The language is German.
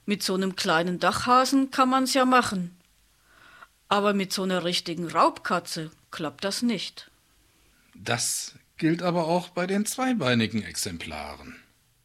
Mit so einem kleinen Dachhasen kann man's ja machen. Aber mit so einer richtigen Raubkatze klappt das nicht. Das gilt aber auch bei den zweibeinigen Exemplaren.